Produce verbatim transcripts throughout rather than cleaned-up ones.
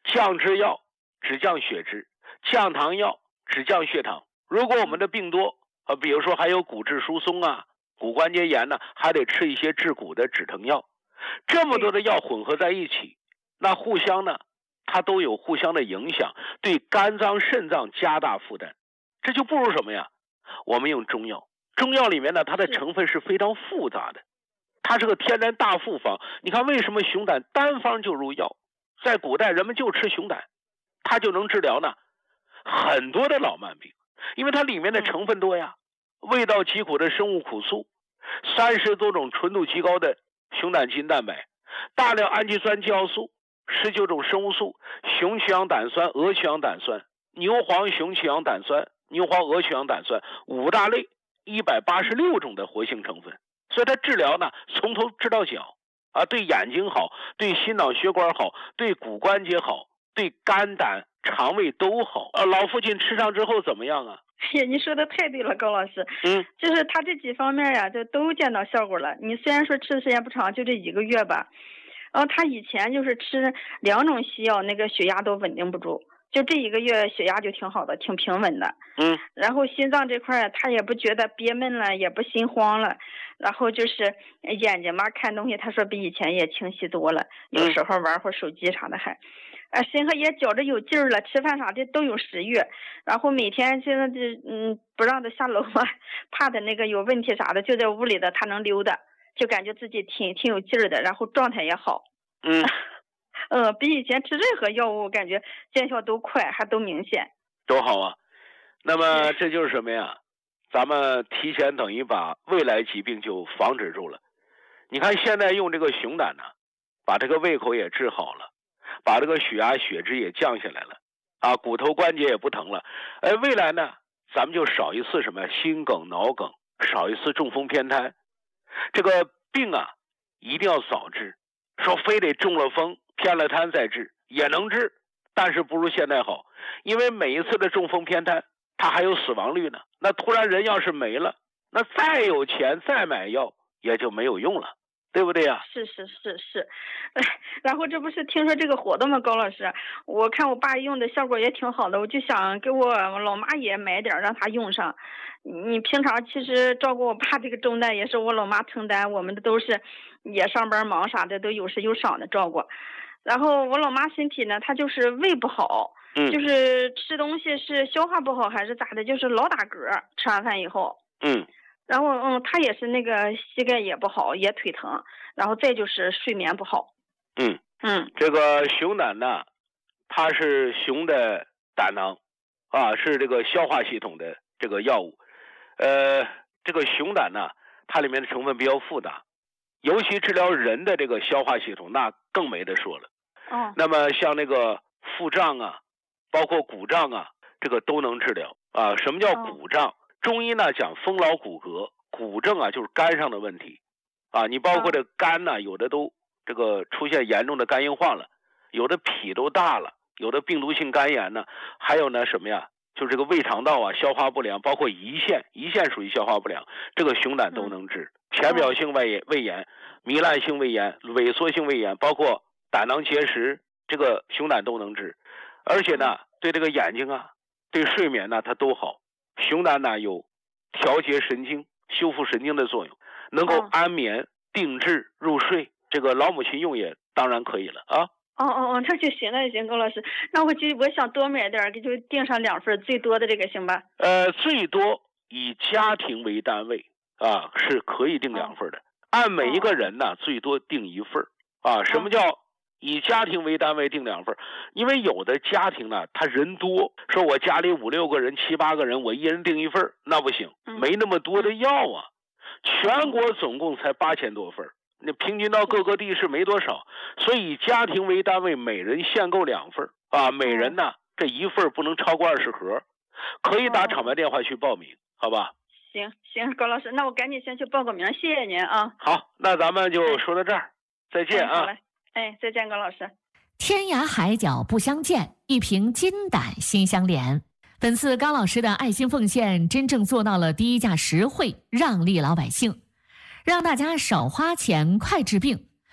降脂药只降血脂，降糖药只降血糖。如果我们的病多，呃，比如说还有骨质疏松啊、骨关节炎呢，还得吃一些治骨的止疼药。这么多的药混合在一起，那互相呢，它都有互相的影响，对肝脏、肾脏加大负担。这就不如什么呀？我们用中药，中药里面呢，它的成分是非常复杂的，它是个天然大复方。你看为什么熊胆单方就入药？在古代人们就吃熊胆，它就能治疗呢很多的老慢病，因为它里面的成分多呀，味道极苦的生物苦素，三十多种纯度极高的熊胆基因蛋白，大量氨基酸酵素，十九种生物素，雄曲氧胆酸、鹅曲氧胆酸、牛黄雄曲氧胆酸、牛黄鹅曲氧胆酸，五大类一百八十六种的活性成分。所以它治疗呢，从头治到脚啊，对眼睛好，对心脑血管好，对骨关节好，对肝胆肠胃都好。呃，老父亲吃上之后怎么样啊？ 呀，你说的太对了，高老师。 嗯， 就是他这几方面呀，就都见到效果了。你虽然说吃的时间不长，就这一个月吧，然后他以前就是吃两种西药，那个血压都稳定不住，就这一个月血压就挺好的，挺平稳的。 嗯， 然后心脏这块他也不觉得憋闷了，也不心慌了，然后就是眼睛嘛，看东西他说比以前也清晰多了，有时候玩会手机啥的还。呃，身上也觉着有劲儿了，吃饭啥的都有食欲，然后每天现在就嗯不让他下楼嘛，怕他那个有问题啥的，就在屋里的他能溜达，就感觉自己挺挺有劲儿的，然后状态也好。 嗯， 呃，比以前吃任何药物感觉见效都快，还都明显。 都好啊。那么这就是什么呀？咱们提前等于把未来疾病就防止住了。你看现在用这个熊胆呢，把这个胃口也治好了。把这个血压血脂也降下来了啊，骨头关节也不疼了。哎，未来呢，咱们就少一次什么心梗、脑梗，少一次中风偏瘫。这个病啊，一定要早治。说非得中了风、偏了瘫再治，也能治，但是不如现在好。因为每一次的中风偏瘫，它还有死亡率呢。那突然人要是没了，那再有钱再买药也就没有用了。对不对呀？ 是是是是，然后这不是听说这个活动吗？高老师，我看我爸用的效果也挺好的，我就想给我老妈也买点让她用上。你平常其实照顾我爸这个重担也是我老妈承担，我们的都是也上班忙啥的，都有时有赏的照顾。然后我老妈身体呢，她就是胃不好， 嗯， 就是吃东西是消化不好还是咋的，就是老打嗝，吃完饭以后。 嗯。 然后嗯，他也是那个膝盖也不好，也腿疼，然后再就是睡眠不好。 嗯嗯， 这个熊胆呢，它是熊的胆囊啊，是这个消化系统的这个药物。呃，这个熊胆呢，它里面的成分比较复杂，尤其治疗人的这个消化系统，那更没得说了。 哦。 那么像那个腹胀啊，包括鼓胀啊，这个都能治疗啊。什么叫鼓胀？哦，中医呢讲风劳骨骼，骨症啊就是肝上的问题，啊，你包括这肝呢，有的都这个出现严重的肝硬化了，有的脾都大了，有的病毒性肝炎呢，还有呢什么呀？就是这个胃肠道啊消化不良，包括胰腺，胰腺属于消化不良，这个熊胆都能治。浅表性胃炎、胃炎、糜烂性胃炎、萎缩性胃炎，包括胆囊结石，这个熊胆都能治。而且呢，对这个眼睛啊，对睡眠呢，它都好。熊胆呢有调节神经、修复神经的作用，能够安眠、定志、入睡。这个老母亲用也当然可以了啊。 哦哦哦，那就行，那就行，高老师，那我就我想多买点，就订上两份，最多的这个行吧？ 呃，最多以家庭为单位啊，是可以订两份的。哦、按每一个人呢，最多订一份啊。什么叫以家庭为单位订两份？因为有的家庭呢，他人多，说我家里五六个人、七八个人，我一人订一份，那不行，没那么多的药啊。全国总共才八千多份，那平均到各个地市没多少，所以以家庭为单位，每人限购两份啊。每人呢，这一份不能超过二十盒，可以打厂牌电话去报名，好吧？ 行行，高老师，那我赶紧先去报个名，谢谢您啊。 好，那咱们就说到这儿，再见啊。 好嘞。哎，再见，高老师。 天涯海角不相见，一瓶金胆心相连。本次高老师的爱心奉献，真正做到了低价实惠，让利老百姓，让大家少花钱快治病。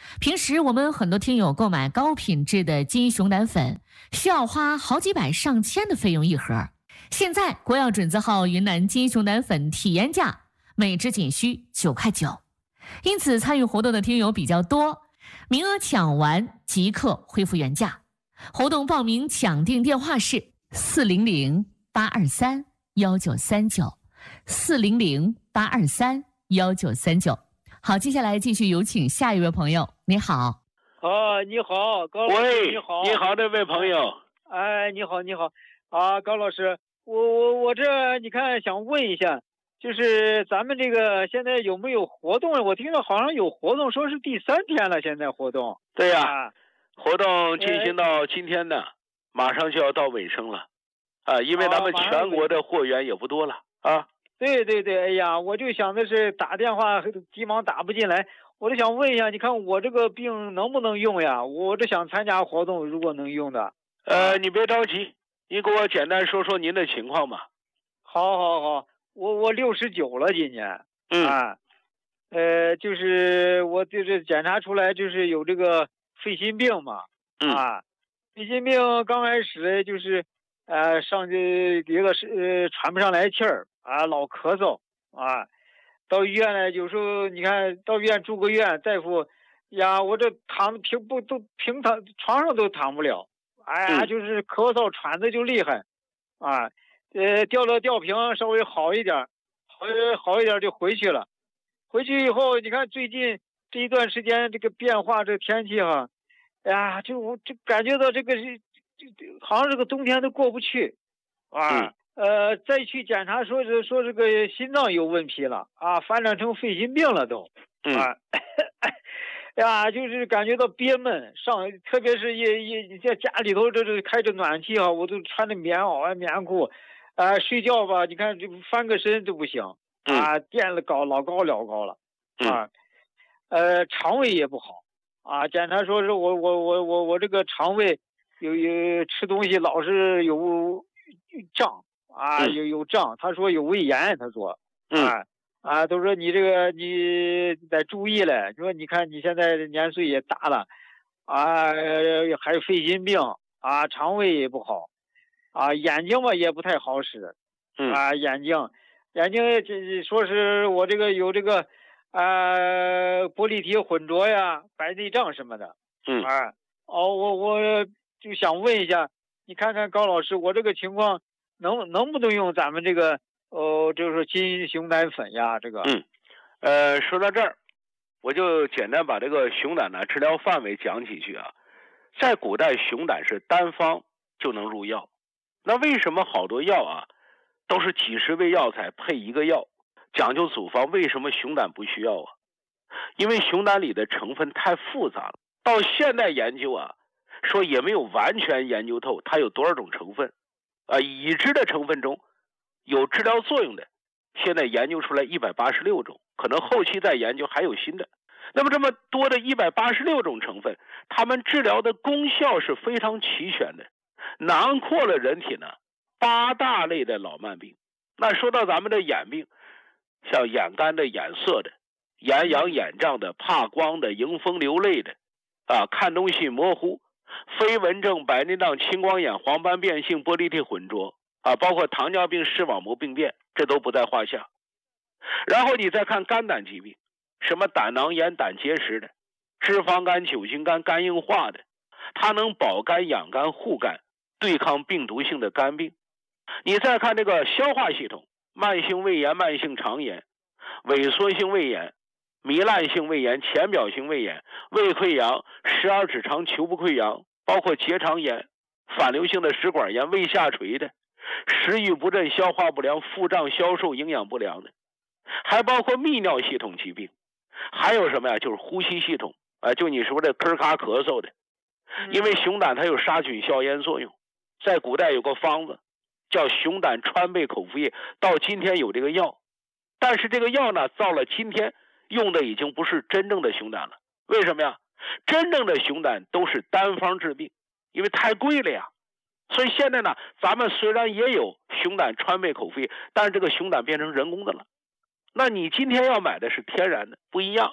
平时我们很多听友购买高品质的金熊胆粉，需要花好几百上千的费用一盒。现在国药准字号云南金熊胆粉体验价每支仅需九块九，因此参与活动的听友比较多，名额抢完即刻恢复原价。活动报名抢订电话是四零零八二三幺九三九，四零零八二三幺九三九。好，接下来继续有请下一位朋友。你好。 啊，你好，高老师。 喂， 你好， 你好，这位朋友。 哎，你好，你好。啊，高老师，我我我这你看想问一下，就是咱们这个现在有没有活动？我听说好像有活动，说是第三天了，现在活动。 对呀、 啊， 活动进行到今天呢，马上就要到尾声了，啊，因为咱们全国的货源也不多了啊。 对对对，哎呀，我就想的是打电话急忙打不进来，我就想问一下，你看我这个病能不能用呀？我这想参加活动，如果能用的。 呃，你别着急，你给我简单说说您的情况吧。 好，好，好，我我六十九了，今年。 嗯。 啊，呃，就是我就是检查出来就是有这个肺心病嘛。 嗯。 啊，肺心病刚开始就是呃上去有个是呃喘不上来气儿啊，老咳嗽啊。到医院呢，有时候你看到医院住个院，大夫呀，我这躺平不都平躺床上都躺不了，哎呀， 嗯、 就是咳嗽喘的就厉害，啊，呃，吊了吊瓶稍微好一点，好好一点就回去了。回去以后，你看最近这一段时间这个变化，这天气哈，哎呀，就我就感觉到这个是，这好像这个冬天都过不去，啊。 嗯呃，再去检查说是说这个心脏有问题了啊，发展成肺心病了都，啊，哎呀，就是感觉到憋闷，上特别是也也在家里头这这开着暖气啊，我都穿着棉袄啊棉裤，啊睡觉吧，你看这翻个身都不行啊，垫了高老高老高了啊，呃，肠胃也不好啊，检查说是我我我我我这个肠胃有有吃东西老是有胀。啊，有有胀，他说有胃炎，他说，啊啊，都说你这个你得注意了，说你看你现在年岁也大了，啊，还有肺心病，啊，肠胃也不好，啊，眼睛吧也不太好使，啊，眼睛，眼睛这说是我这个有这个，呃，玻璃体混浊呀，白内障什么的， 嗯， 啊，哦，我我就想问一下，你看看高老师，我这个情况。能能不能用咱们这个呃，就是金熊胆粉呀？这个嗯，呃，说到这儿，我就简单把这个熊胆呢治疗范围讲几句啊。在古代，熊胆是单方就能入药，那为什么好多药啊都是几十味药材配一个药，讲究组方？为什么熊胆不需要啊？因为熊胆里的成分太复杂了，到现代研究啊，说也没有完全研究透它有多少种成分。啊，已知的成分中有治疗作用的，现在研究出来一百八十六种，可能后期再研究还有新的。那么这么多的一百八十六种成分，它们治疗的功效是非常齐全的，囊括了人体呢八大类的老慢病。那说到咱们的眼病，像眼干的、眼涩的、眼痒眼胀的、怕光的、迎风流泪的，啊，看东西模糊。飞蚊症、白内障、青光眼、黄斑变性、玻璃体混浊啊，包括糖尿病、视网膜病变，这都不在话下。然后你再看肝胆疾病，什么胆囊炎、胆结石的，脂肪肝、酒精肝、肝硬化的，它能保肝、养肝、护肝，对抗病毒性的肝病。你再看这个消化系统，慢性胃炎、慢性肠炎、萎缩性胃炎、糜烂性胃炎、浅表性胃炎、胃溃疡、十二指肠球部溃疡，包括结肠炎、反流性的食管炎、胃下垂的、食欲不振、消化不良、腹胀、消瘦、营养不良的，还包括泌尿系统疾病，还有什么呀？就是呼吸系统啊、呃，就你说的咳咔咳嗽的，因为熊胆它有杀菌消炎作用，在古代有个方子叫熊胆川贝口服液，到今天有这个药，但是这个药呢，到了今天用的已经不是真正的熊胆了。为什么呀？真正的熊胆都是单方治病，因为太贵了呀。所以现在呢，咱们虽然也有熊胆川贝口服液，但是这个熊胆变成人工的了。那你今天要买的是天然的，不一样。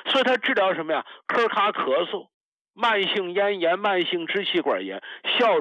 所以它治疗什么呀？咳卡咳嗽、慢性咽炎、慢性支气管炎、哮